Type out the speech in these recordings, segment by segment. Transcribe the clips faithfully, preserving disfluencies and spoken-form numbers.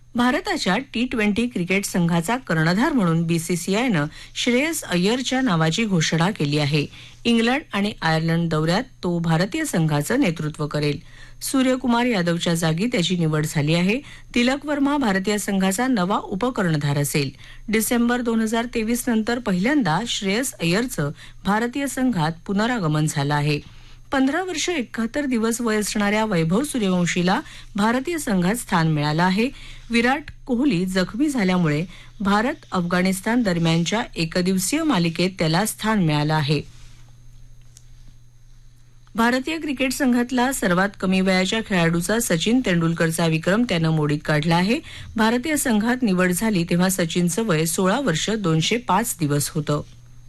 भारताच्या T twenty cricket संघाचा कर्णधार म्हणून बीसीसीआयनं श्रेयस अय्यरच्या नावाची घोषणा केली आहे. इंग्लंड आणि आयर्लंड दौऱ्यात तो भारतीय संघाचं नेतृत्व करेल. सूर्यकुमार यादवच्या जागी त्याची निवड झाली आहे. तिलक वर्मा भारतीय संघाचा नवा उपकर्णधार असेल. डिसेंबर दोन हजार तेवीस नंतर पहिल्यांदा श्रेयस अय्यरचं भारतीय संघात पुनरागमन झालं आहे. पंधरा वर्ष एकाहत्तर दिवस वय असणाऱ्या वैभव सूर्यवंशीला भारतीय संघात स्थान मिळालं आहे. विराट कोहली जखमी झाल्यामुळे भारत अफगाणिस्तान दरम्यानच्या एकदिवसीय मालिकेत त्याला स्थान मिळालं आहे. भारतीय क्रिकेट संघातला सर्वात कमी वयाच्या खेळाडूचा सचिन तेंडुलकरचा विक्रम त्यानं मोडीत काढला आहे. भारतीय संघात निवड झाली तेव्हा सचिनचं वय सोळा वर्ष दोनशे पाच दिवस होतं.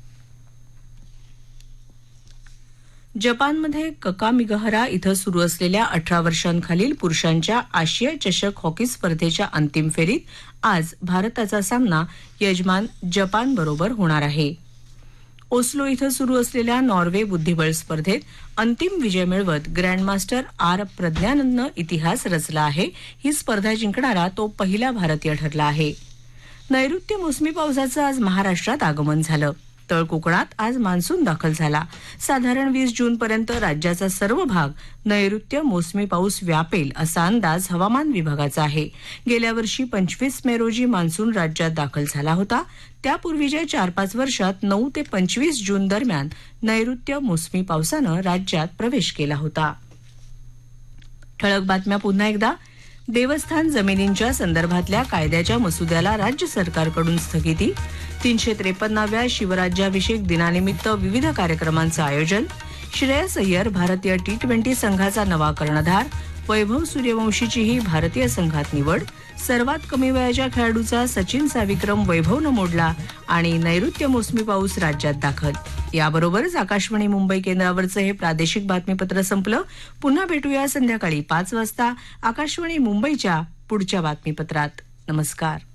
जपानमध्ये ककामिगहरा इथं सुरू असलेल्या अठरा वर्षांखालील पुरुषांच्या आशिया चषक हॉकी स्पर्धेच्या अंतिम फेरीत आज भारताचा सामना यजमान जपानबरोबर होणार आहे. ओस्लो इथं सुरू असलेल्या नॉर्वे बुद्धिबळ स्पर्धेत अंतिम विजय मिळवत ग्रँडमास्टर आर प्रज्ञानंदनं इतिहास रचला आहे. ही स्पर्धा जिंकणारा तो पहिला भारतीय ठरला आहे. नैऋत्य मोसमी पावसाचं आज महाराष्ट्रात आगमन झालं. तळ कोकणात आज मान्सून दाखल झाला. साधारण वीस जूनपर्यंत राज्याचा सर्व भाग नैऋत्य मोसमी पाऊस व्यापेल असा अंदाज हवामान विभागाचा आहे. गेल्या वर्षी पंचवीस मे रोजी मान्सून राज्यात दाखल झाला होता. त्यापूर्वीच्या चार पाच वर्षात नऊ ते पंचवीस जून दरम्यान नैऋत्य मोसमी पावसानं राज्यात प्रवेश केला होता. ठळक बातम्या पुन्हा एकदा. देवस्थान जमिनींच्या संदर्भातल्या कायद्याच्या मसुद्याला राज्य सरकारकडून स्थगिती. तीनशे त्रेपन्नाव्या शिवराज्याभिषेक दिनानिमित्त विविध कार्यक्रमांचं आयोजन. श्रेयस अय्यर भारतीय टी ट्वेंटी संघाचा नवा कर्णधार. वैभव सूर्यवंशीचीही भारतीय संघात निवड. सर्वात कमी वयाच्या खेळाडूचा सचिनचा विक्रम वैभवनं मोडला. आणि नैऋत्य मोसमी पाऊस राज्यात दाखल. याबरोबरच आकाशवाणी मुंबई केंद्रावरचं हे प्रादेशिक बातमीपत्र संपलं. पुन्हा भेटूया संध्याकाळी पाच वाजता आकाशवाणी मुंबईच्या पुढच्या बातमीपत्रात. नमस्कार.